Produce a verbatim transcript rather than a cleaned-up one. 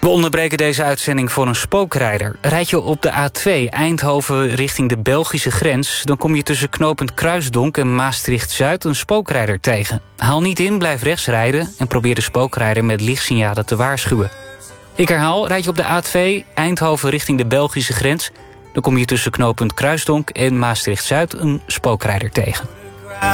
We onderbreken deze uitzending voor een spookrijder. Rijd je op de A twee Eindhoven richting de Belgische grens... dan kom je tussen knooppunt Kruisdonk en Maastricht-Zuid een spookrijder tegen. Haal niet in, blijf rechts rijden... en probeer de spookrijder met lichtsignalen te waarschuwen. Ik herhaal, rijd je op de A twee Eindhoven richting de Belgische grens... dan kom je tussen knooppunt Kruisdonk en Maastricht-Zuid een spookrijder tegen.